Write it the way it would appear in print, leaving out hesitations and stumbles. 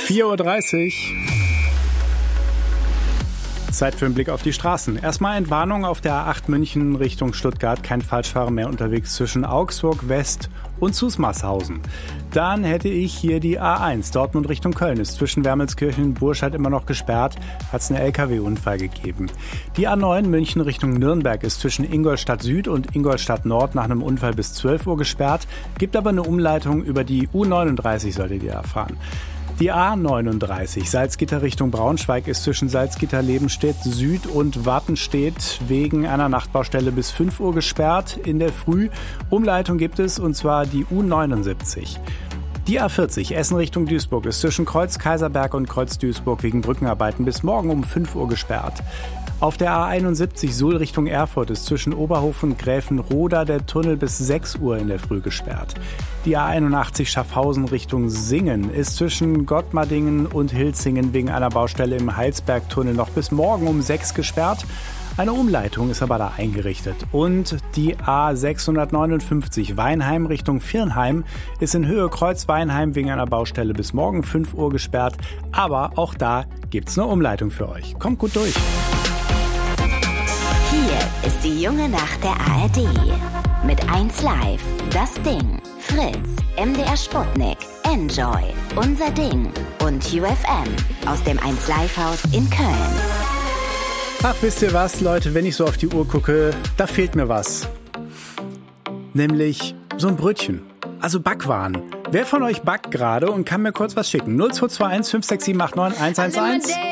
4:30 Uhr. Zeit für einen Blick auf die Straßen. Erstmal Entwarnung auf der A8 München Richtung Stuttgart. Kein Falschfahrer mehr unterwegs zwischen Augsburg West und Zusmarshausen. Dann hätte ich hier die A1 Dortmund Richtung Köln. Ist zwischen Wermelskirchen und Burscheid immer noch gesperrt. Hat es einen LKW-Unfall gegeben. Die A9 München Richtung Nürnberg ist zwischen Ingolstadt Süd und Ingolstadt Nord nach einem Unfall bis 12 Uhr gesperrt. Gibt aber eine Umleitung über die U39, solltet ihr erfahren. Die A39 Salzgitter Richtung Braunschweig ist zwischen Salzgitter-Lebenstedt Süd und Wattenstedt wegen einer Nachtbaustelle bis 5 Uhr gesperrt in der Früh. Umleitung gibt es, und zwar die U79. Die A40 Essen Richtung Duisburg ist zwischen Kreuz Kaiserberg und Kreuz Duisburg wegen Brückenarbeiten bis morgen um 5 Uhr gesperrt. Auf der A71 Suhl Richtung Erfurt ist zwischen Oberhof und Gräfenroda der Tunnel bis 6 Uhr in der Früh gesperrt. Die A81 Schaffhausen Richtung Singen ist zwischen Gottmardingen und Hilzingen wegen einer Baustelle im Heilsbergtunnel noch bis morgen um 6 gesperrt. Eine Umleitung ist aber da eingerichtet. Und die A659 Weinheim Richtung Viernheim ist in Höhe Kreuz-Weinheim wegen einer Baustelle bis morgen 5 Uhr gesperrt. Aber auch da gibt's eine Umleitung für euch. Kommt gut durch. Hier ist die junge Nacht der ARD. Mit 1 Live, Das Ding, Fritz, MDR Sputnik, Enjoy, Unser Ding und UFM aus dem 1 Live Haus in Köln. Ach, wisst ihr was, Leute, wenn ich so auf die Uhr gucke, da fehlt mir was. Nämlich so ein Brötchen. Also Backwaren. Wer von euch backt gerade und kann mir kurz was schicken? 0221 567 89 111?